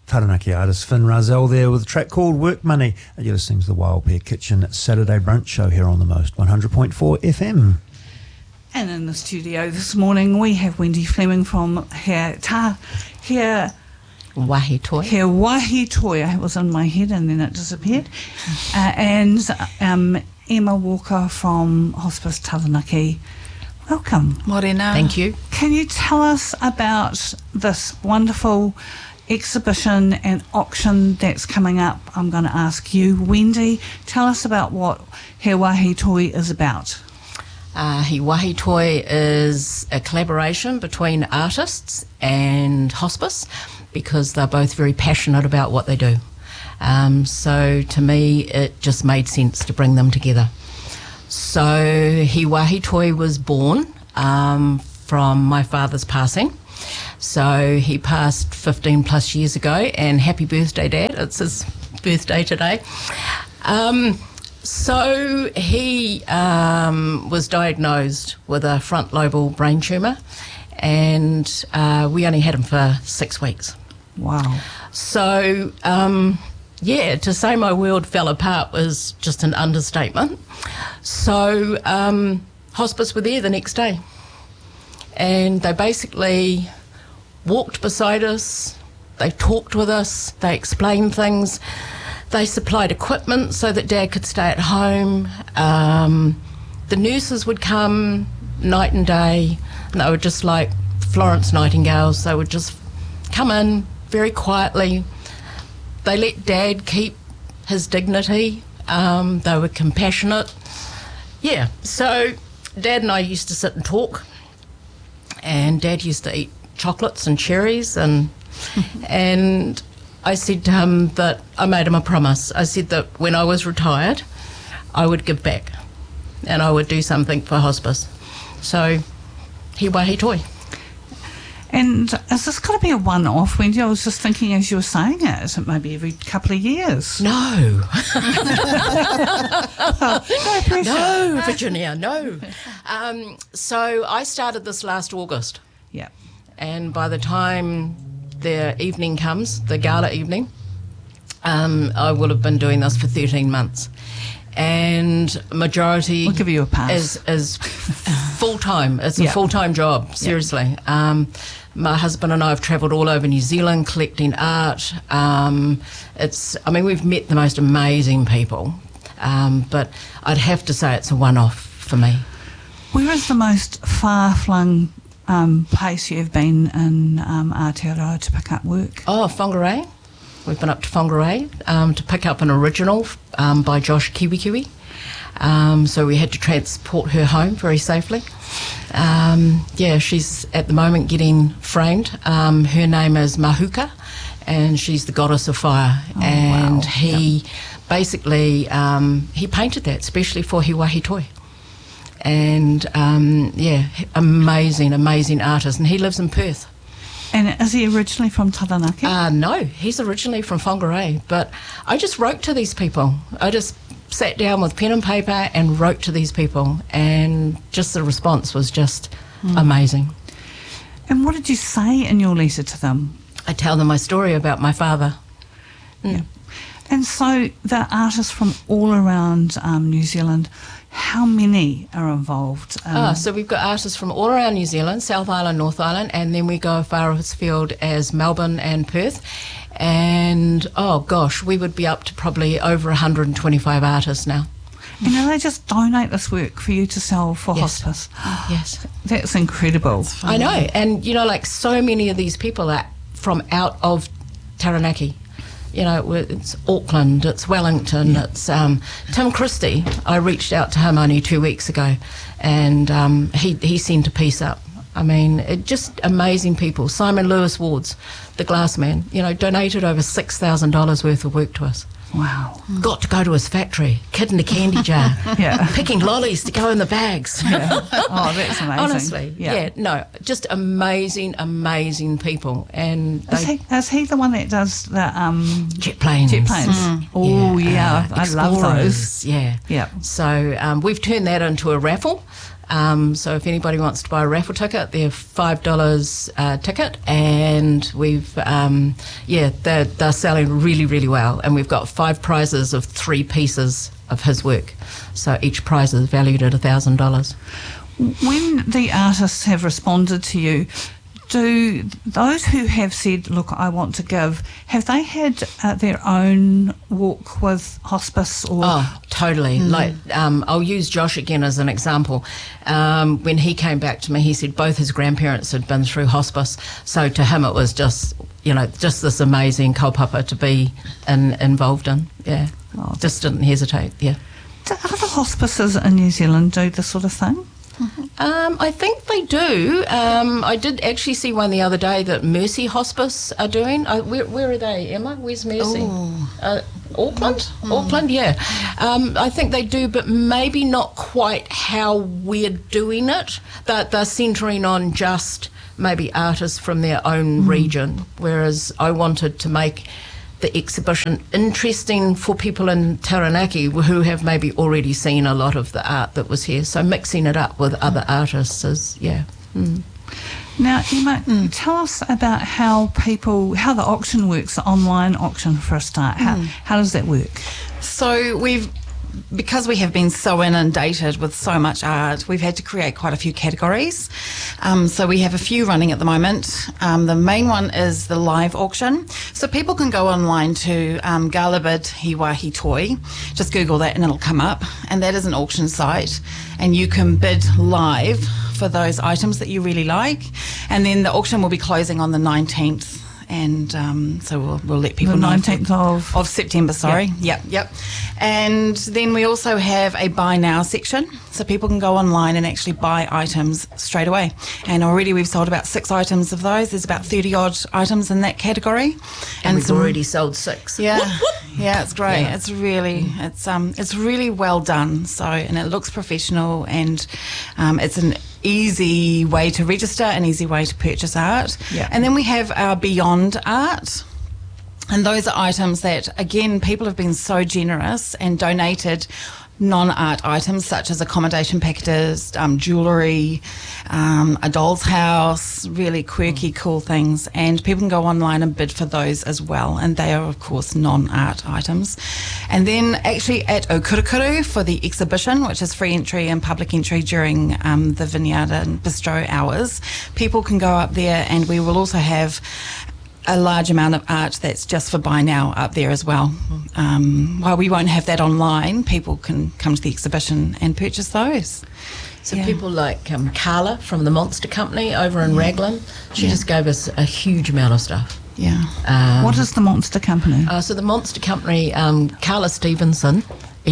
Taranaki artist Finn Razell there with a track called Work Money. And you're listening to the Wild Pear Kitchen Saturday Brunch Show here on the Most 100.4 FM. And in the studio this morning we have Wendy Fleming from Wahitoa. He Wahitoa. It was in my head and then it disappeared. And Emma Walker from Hospice Taranaki. Welcome. Morena. Thank you. Can you tell us about this wonderful exhibition and auction that's coming up? I'm going to ask you, Wendy. Tell us about what He Wahitoa is about. He Wahitoa is a collaboration between artists and hospice because they're both very passionate about what they do. So to me, it just made sense to bring them together. So He Wahitoa was born from my father's passing. So he passed 15 plus years ago, and happy birthday, Dad. It's his birthday today. So he was diagnosed with a front lobal brain tumour, and we only had him for 6 weeks. Wow. So, to say my world fell apart was just an understatement. So hospice were there the next day, and they basically walked beside us, they talked with us, they explained things. They supplied equipment so that Dad could stay at home. The nurses would come night and day, and they were just like Florence Nightingales. They would just come in very quietly. They let Dad keep his dignity. They were compassionate. Yeah, so Dad and I used to sit and talk, and Dad used to eat chocolates and cherries, and I said to him that I made him a promise. I said that when I was retired, I would give back and I would do something for hospice. So, He Wahitoa. And is this going to be a one-off, Wendy? I was just thinking as you were saying it maybe every couple of years. No. No pressure. No, Virginia, no. So I started this last August. Yeah. And by the time the evening comes, the gala evening, I will have been doing this for 13 months. And majority we'll give you a pass. is full-time. It's a full-time job, seriously. My husband and I have travelled all over New Zealand collecting art. We've met the most amazing people, but I'd have to say it's a one-off for me. Where is the most far-flung place you've been in Aotearoa to pick up work? Oh, Whangarei. We've been up to Whangarei to pick up an original by Josh Kiwi. So we had to transport her home very safely. She's at the moment getting framed. Her name is Mahuka, and she's the goddess of fire. Oh, and wow. he basically, he painted that especially for He Wahitoa. And amazing artist, and he lives in Perth. And is he originally from Taranaki? No, he's originally from Whangarei, but I just wrote to these people. I just sat down with pen and paper and wrote to these people, and just the response was just amazing. And what did you say in your letter to them? I tell them my story about my father. Yeah. And so the artists from all around New Zealand, how many are involved? So we've got artists from all around New Zealand, South Island, North Island, and then we go as far afield as Melbourne and Perth. And, we would be up to probably over 125 artists now. And do they just donate this work for you to sell for hospice? Yes. That's incredible. I know. And, so many of these people are from out of Taranaki. It's Auckland, it's Wellington, it's Tim Christie. I reached out to him only 2 weeks ago, and he sent a piece up. Just amazing people. Simon Lewis Wards, the glass man, donated over $6,000 worth of work to us. Wow. Got to go to his factory, kid in a candy jar, picking lollies to go in the bags. Yeah. Oh, that's amazing. Honestly, just amazing people. And is he the one that does the jet planes? Jet planes. I love those. Yeah. So we've turned that into a raffle. So if anybody wants to buy a raffle ticket, they're $5 ticket, and we've they're selling really, really well, and we've got 5 prizes of 3 pieces of his work. So each prize is valued at $1,000. When the artists have responded to you, do those who have said, look, I want to give, have they had their own walk with hospice? Or? Oh, totally. Like, I'll use Josh again as an example. When he came back to me, he said both his grandparents had been through hospice. So to him, it was just this amazing kaupapa to be involved in. Yeah. Oh, just didn't hesitate. Yeah. Do other hospices in New Zealand do this sort of thing? I think they do. I did actually see one the other day that Mercy Hospice are doing. Where are they, Emma? Where's Mercy? Auckland? Auckland, yeah. I think they do, but maybe not quite how we're doing it. They're centering on just maybe artists from their own region, whereas I wanted to make the exhibition interesting for people in Taranaki who have maybe already seen a lot of the art that was here. So mixing it up with other artists is, Now, Emma, tell us about how the auction works, the online auction for a start. How does that work? So because we have been so inundated with so much art, we've had to create quite a few categories. So we have a few running at the moment. The main one is the live auction. So people can go online to Galabid Hiwahi Toi. Just Google that and it'll come up. And that is an auction site. And you can bid live for those items that you really like. And then the auction will be closing on the 19th. And so we'll let people know. The 19th of September, sorry. Yep. And then we also have a buy now section. So people can go online and actually buy items straight away. And already we've sold about 6 items of those. There's about 30 odd items in that category. And we've already sold 6. Yeah. Yeah, it's great. Yeah. It's really well done. So, and it looks professional, and it's an easy way to register, an easy way to purchase art. Yeah. And then we have our Beyond Art. And those are items that, again, people have been so generous and donated non-art items such as accommodation packages, jewellery, a doll's house, really quirky, cool things. And people can go online and bid for those as well. And they are, of course, non-art items. And then actually at Okurukuru for the exhibition, which is free entry and public entry during the vineyard and bistro hours, people can go up there, and we will also have a large amount of art that's just for buy now up there as well. While we won't have that online, people can come to the exhibition and purchase those. So people like Carla from the Monster Company over in Raglan, she just gave us a huge amount of stuff. Yeah. What is the Monster Company? So the Monster Company, Carla Stevenson,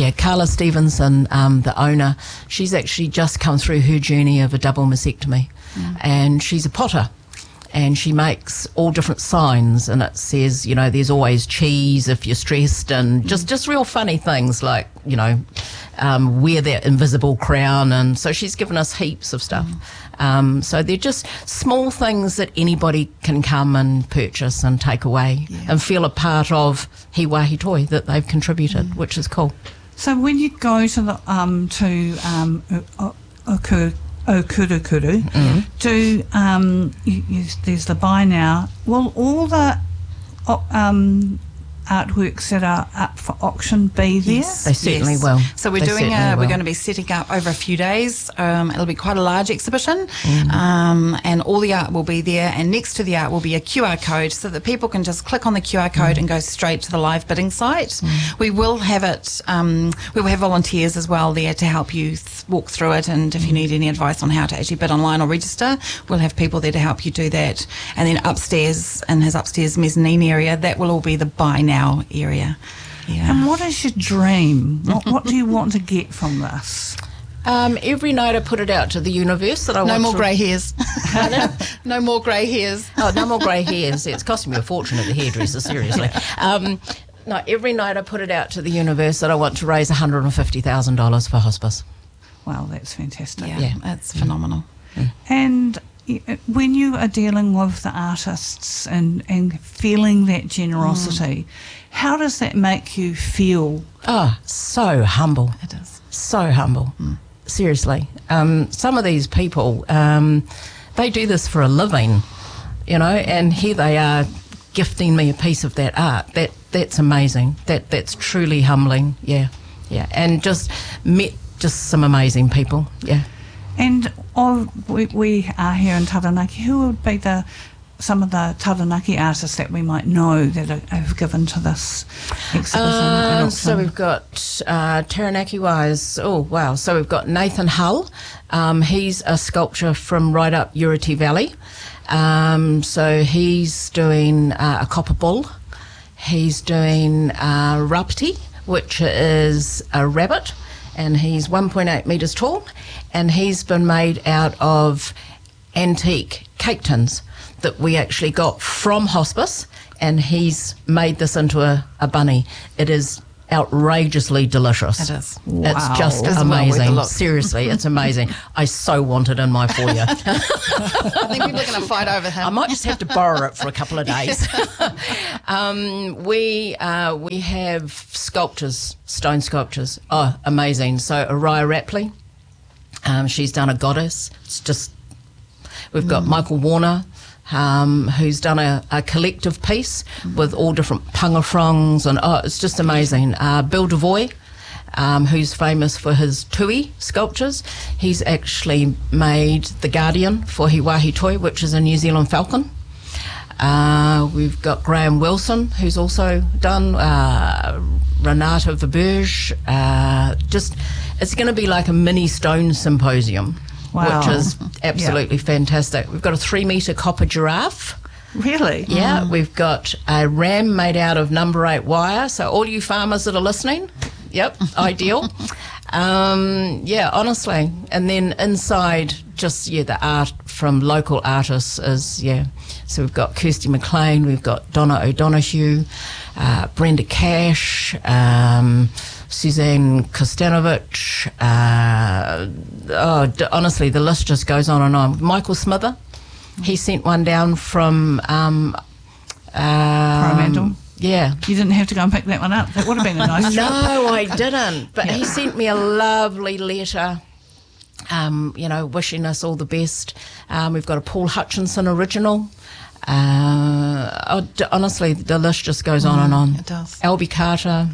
the owner, she's actually just come through her journey of a double mastectomy, and she's a potter. And she makes all different signs, and it says, there's always cheese if you're stressed, and just real funny things like, wear that invisible crown. And so she's given us heaps of stuff. So they're just small things that anybody can come and purchase and take away and feel a part of Hiwahi Toi that they've contributed, which is cool. So when you go to the Okurukuru, there's the buy now. Will all the artworks that are up for auction be there? Yes, they certainly will. So we're we're going to be setting up over a few days. It'll be quite a large exhibition, and all the art will be there. And next to the art will be a QR code, so that people can just click on the QR code and go straight to the live bidding site. We will have it. We will have volunteers as well there to help you walk through it. And if you need any advice on how to actually bid online or register, we'll have people there to help you do that. And then upstairs, in his upstairs mezzanine area, that will all be the buy now area. And what is your dream? What do you want to get from this? Every night I put it out to the universe that I want no more grey hairs. No more grey hairs. Oh, no more grey hairs. It's costing me a fortune at the hairdresser, seriously. No, every night I put it out to the universe that I want to raise $150,000 for hospice. Wow, that's fantastic. Yeah. That's phenomenal. And when you are dealing with the artists and feeling that generosity, how does that make you feel? Oh, so humble. It is. So humble. seriously. Some of these people, they do this for a living, you know, and here they are gifting me a piece of that art. That's amazing. That's truly humbling. Yeah, and just met some amazing people. Yeah. And we are here in Taranaki. Who would be some of the Taranaki artists that we might know that have given to this exhibition? So we've got Taranaki-wise. Oh wow! So we've got Nathan Hull. He's a sculptor from right up Uriti Valley. So he's doing a copper bull. He's doing rapiti, which is a rabbit, and he's 1.8 metres tall, and he's been made out of antique cake tins that we actually got from hospice, and he's made this into a bunny. It is outrageously delicious. It is. Wow. It's just It's well amazing. worth a look. Seriously, it's amazing. I so want it in my foyer. I think people are going to fight over him. I might just have to borrow it for a couple of days. We have sculptures, stone sculptures. Oh, amazing. So Araya Rapley, she's done a goddess. It's just, we've got Michael Warner, who's done a collective piece with all different pangafrongs, and it's just amazing. Bill Devoy, who's famous for his tui sculptures. He's actually made the Guardian for Hiwahi Toi, which is a New Zealand falcon. We've got Graham Wilson, who's also done Renata Verberge. It's going to be like a mini stone symposium. Wow. Which is absolutely fantastic. We've got a 3-metre copper giraffe. Really? Yeah, we've got a ram made out of number 8 wire. So all you farmers that are listening, yep, ideal. Honestly. And then inside, just, the art from local artists is, So we've got Kirsty McLean, we've got Donna O'Donoghue, Brenda Cash, Suzanne Kostanovich. Honestly, the list just goes on and on. Michael Smither, he sent one down from Coromandel. Yeah. You didn't have to go and pick that one up. That would have been a nice trip. No, I didn't. But he sent me a lovely letter, wishing us all the best. We've got a Paul Hutchinson original. Honestly, the list just goes on and on. It does. Albie Carter,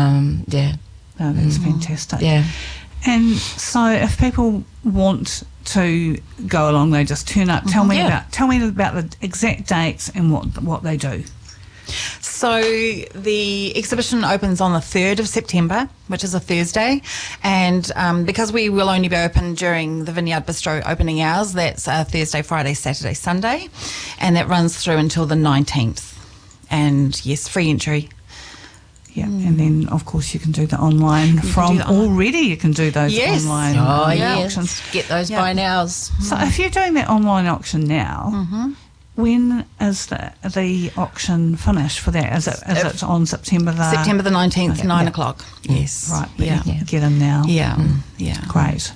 No, that's fantastic. Yeah. And so if people want to go along, they just turn up. Tell me about the exact dates and what they do. So the exhibition opens on the 3rd of September, which is a Thursday, and because we will only be open during the Vineyard Bistro opening hours, that's Thursday, Friday, Saturday, Sunday, and that runs through until the 19th. And yes, free entry. Yeah, and then of course you can do the online already. You can do those online auctions. Get those buy nows. So if you're doing that online auction now, when is the auction finished for that? Is it on September the 19th, Okay, 9 o'clock. Yes. Right, get in now. Yeah. Yeah. Great.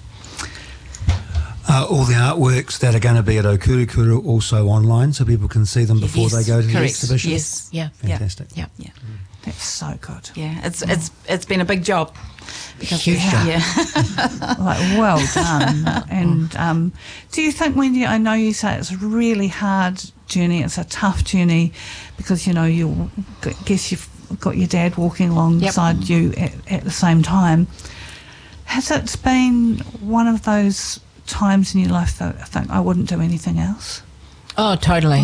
All the artworks that are going to be at Okurukuru also online, so people can see them before they go to the exhibition. Yes. Yeah. Fantastic. Yeah. Yeah. That's so good. Yeah. It's been a big job. Because Huge job. Yeah. Well done. And do you think, Wendy, I know you say it's a really hard journey, it's a tough journey because, you guess you've got your dad walking alongside you at the same time. Has it been one of those times in your life that I think I wouldn't do anything else? Oh, totally.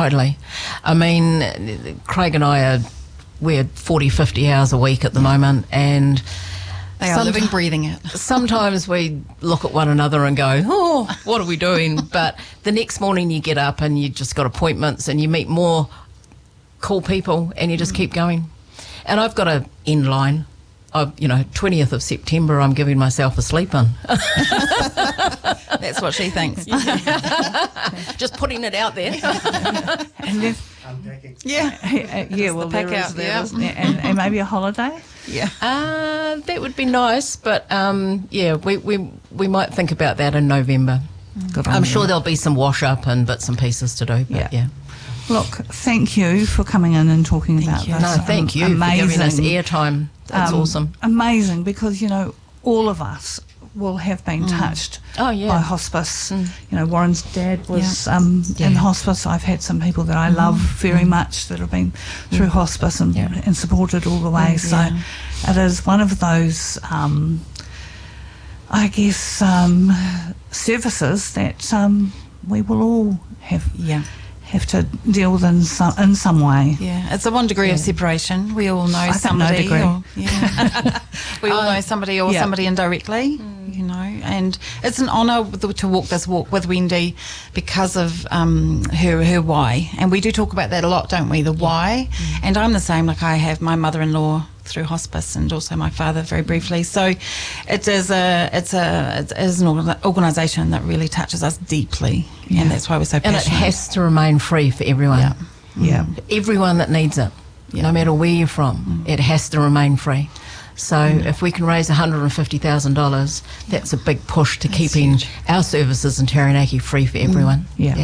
I mean, Craig and I we're 40, 50 hours a week at the moment, and they are living, breathing it. Sometimes we look at one another and go, oh, what are we doing? But the next morning you get up and you just got appointments and you meet more cool people and you just keep going. And I've got an end line. 20th of September, I'm giving myself a sleep in. That's what she thinks. Just putting it out there. And then, well, pack there out, is that, and maybe a holiday. Yeah. That would be nice, but we might think about that in November. Good on I'm you. sure there'll be some wash up and bits and pieces to do. But yeah. Look, thank you for coming in and talking about this. No, thank you for giving us airtime. That's awesome. Amazing, because all of us, will have been touched Oh, yeah. by hospice. Warren's dad was in hospice. I've had some people that I love very much that have been through hospice and supported all the way. So it is one of those, I guess, services that we will all have to deal with in some way. Yeah, it's a one degree of separation. We all know I think somebody. no degree. We all know somebody or somebody indirectly, and it's an honour to walk this walk with Wendy because of her why. And we do talk about that a lot, don't we? The why. And I'm the same. Like I have my mother-in-law through hospice and also my father very briefly. So it is an organisation that really touches us deeply, and that's why we're so passionate. And it has to remain free for everyone. Yeah. Everyone that needs it, no matter where you're from, it has to remain free. So if we can raise $150,000, that's a big push to keeping our services in Taranaki free for everyone.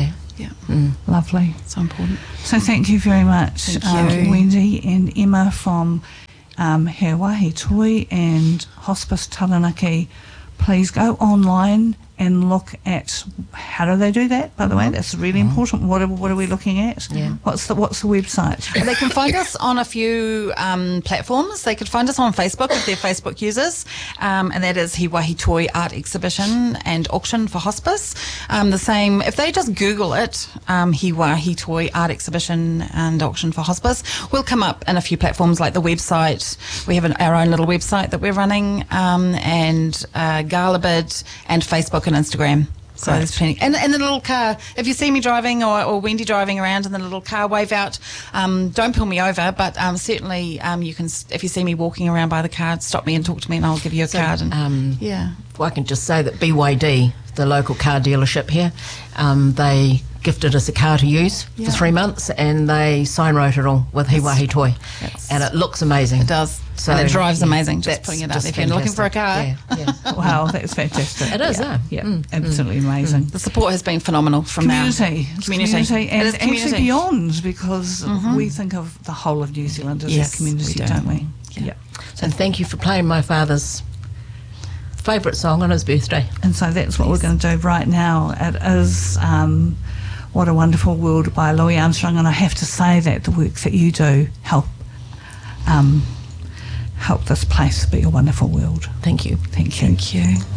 Lovely. So important. So thank you very much, Wendy and Emma from He Wāhi Toi and Hospice Taranaki. Please go online and look at how do they do that, by the way. That's really important. What are we looking at? What's the website? They can find us on a few platforms. They could find us on Facebook if they're Facebook users, and that is He Wāhi Toi Art Exhibition and Auction for Hospice. The same, if they just Google it, He Wāhi Toi Art Exhibition and Auction for Hospice, we'll come up in a few platforms like the website. We have our own little website that we're running, and Garlabid and Facebook and Instagram. So there's plenty. And in the little car, if you see me driving or Wendy driving around in the little car, wave out. Don't pull me over, but certainly you can, if you see me walking around by the car, stop me and talk to me and I'll give you a card. And, I can just say that BYD, the local car dealership here, they gifted us a car to use for 3 months, and they sign wrote it all with He Wāhi Toi, and it looks amazing. It does. So, and it drives amazing, just putting it up if you're looking for a car. Wow, that's fantastic. It is, absolutely amazing. The support has been phenomenal from community It and is community. actually beyond, because we think of the whole of New Zealand as our community, don't we? So thank you for playing my father's favourite song on his birthday. And so that's what we're going to do right now. It is What a Wonderful World by Louis Armstrong, and I have to say that the work that you do help this place be a wonderful world. Thank you. Thank you.